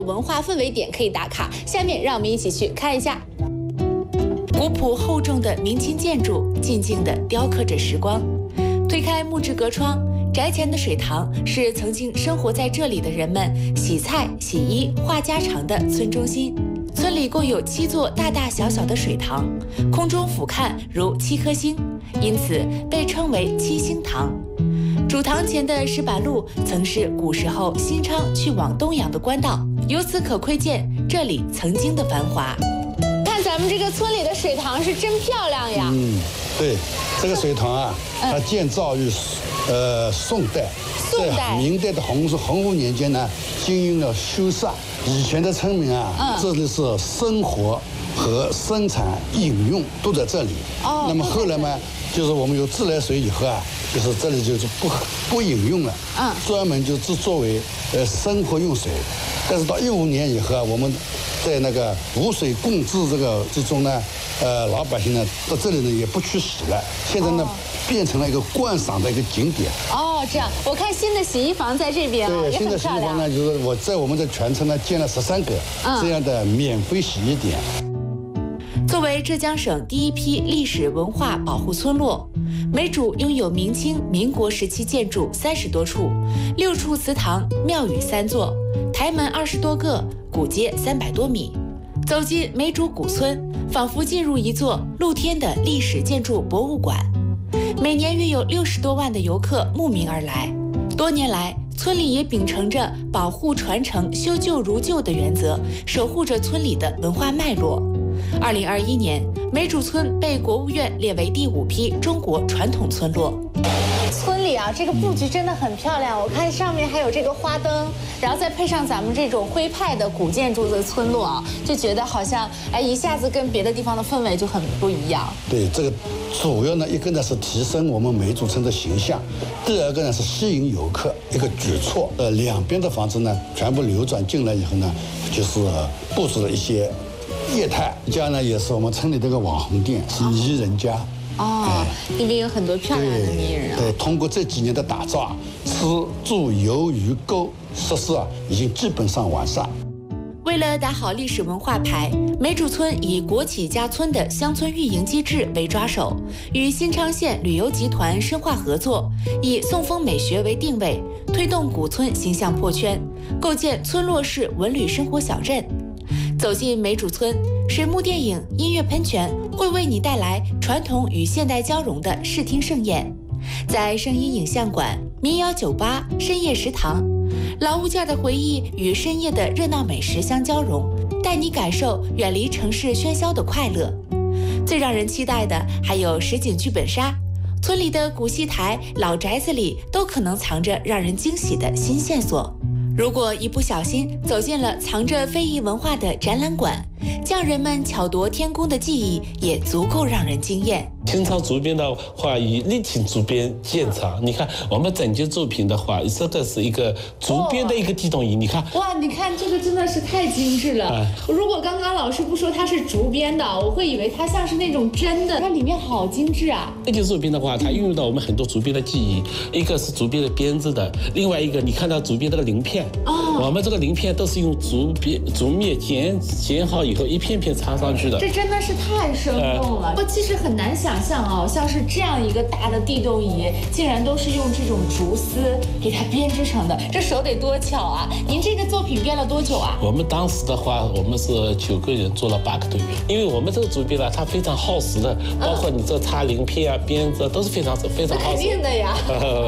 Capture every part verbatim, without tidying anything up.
文化氛围点可以打卡。下面让我们一起去看一下。古朴厚重的明清建筑，静静地雕刻着时光。推开木质隔窗，宅前的水塘是曾经生活在这里的人们洗菜、洗衣、话家常的村中心。村里共有七座大大小小的水塘，空中俯瞰如七颗星，因此被称为七星塘。主堂前的石板路曾是古时候新昌去往东阳的官道，由此可窥见这里曾经的繁华。看咱们这个村里的水塘是真漂亮呀！ 嗯，对，这个水塘啊，它建造于呃宋代， 宋代明代的洪洪武年间呢，经营了修缮。以前的村民啊，嗯、这里是生活和生产、饮用都在这里。哦，那么后来嘛，就是我们有自来水以后啊，就是这里就是不不饮用了，嗯，专门就只作为呃生活用水。但是到一五年以后啊，我们在那个无水共治这个之中呢，呃，老百姓呢到这里呢也不去洗了，现在呢、哦、变成了一个观赏的一个景点。 哦，这样，我看新的洗衣房在这边啊， 对，新的洗衣房呢，就是我在我们的全村呢建了十三个、嗯、这样的免费洗衣点。 作为浙江省第一批历史文化保护村落，梅主拥有明清、民国时期建筑三十多处，六处祠堂、庙宇三座，台门二十多个，古街三百多米。走进梅主古村，仿佛进入一座露天的历史建筑博物馆。每年约有六十多万的游客慕名而来。多年来，村里也秉承着保护、传承、修旧如旧的原则，守护着村里的文化脉络。二零二一年，梅主村被国务院列为第五批中国传统村落。村里啊，这个布局真的很漂亮。我看上面还有这个花灯，然后再配上咱们这种徽派的古建筑的村落啊，就觉得好像哎，一下子跟别的地方的氛围就很不一样。 对，这个主要呢，一个呢是提升我们梅主村的形象，第二个呢是吸引游客一个举措。呃，两边的房子呢全部流转进来以后呢，就是布置了一些业态。这家呢也是我们村里这个网红店，是泥人家。 哦，哎、那边有很多漂亮的泥人啊。 对，通过这几年的打造啊，吃住游娱购设施啊，已经基本上完善。 为了打好历史文化牌，梅主村以国企家村的乡村运营机制为抓手，与新昌县旅游集团深化合作，以宋风美学为定位，推动古村形象破圈，构建村落式文旅生活小镇。走进梅主村，水幕电影、音乐喷泉会为你带来传统与现代交融的视听盛宴。在声音影像馆、民谣酒吧、深夜食堂，老物件的回忆与深夜的热闹美食相交融，带你感受远离城市喧嚣的快乐。最让人期待的还有实景剧本杀，村里的古戏台、老宅子里都可能藏着让人惊喜的新线索。如果一不小心走进了藏着非遗文化的展览馆，匠人们巧夺天工的技艺也足够让人惊艳。 清朝竹编的话以立体竹编见长，你看我们整件作品的话，这个是一个竹编的一个地动仪，你看， 哇，你看这个真的是太精致了。哎、如果刚刚老师不说它是竹编的，我会以为它像是那种真的，它里面好精致啊。 这件作品的话，它运用到我们很多竹编的技艺，一个是竹编的编织的，另外一个你看到竹编这个鳞片，哦，我们这个鳞片都是用竹编竹篾剪剪好以后一片片插上去的， 这真的是太生动了。我、呃、其实很难想。想象啊，像是这样一个大的地动仪，竟然都是用这种竹丝给它编织成的，这手得多巧啊！您这个作品编了多久啊？ 我们当时的话，我们是九个人做了八个多月，因为我们这个竹编呢，它非常耗时的，包括你这插鳞片啊、编织都是非常非常耗时。 肯定的呀。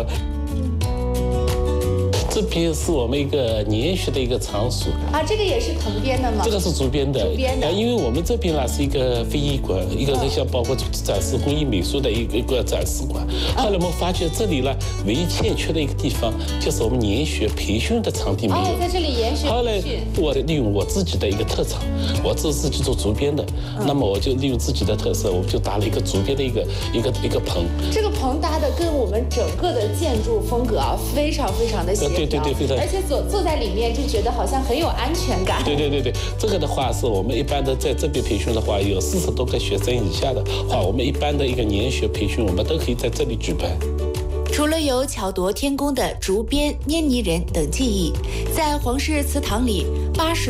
这边是我们一个年学的一个场所啊，这个也是藤编的吗？ 这个是竹编的， 竹编的。 因为我们这边呢是一个非遗馆，一个是像包括展示工艺美术的一个一个展示馆。后来我们发觉这里呢唯一欠缺的一个地方，就是我们研学培训的场地没有。 哦，在这里研学培训。 后来我利用我自己的一个特长，我这是去做竹编的，嗯、那么我就利用自己的特色，我们就搭了一个竹编的一个一个一个棚。 这个棚搭的跟我们整个的建筑风格啊，非常非常的协调。 对对对，非常。 而且坐坐在里面就觉得好像很有安全感。 对对对对，这个的话是我们一般的在这边培训的话，有四十多个学生以下的话，我们一般的一个研学培训，我们都可以在这里举办。 除了有巧夺天工的竹编、捏泥人等技艺，在皇室祠堂里八十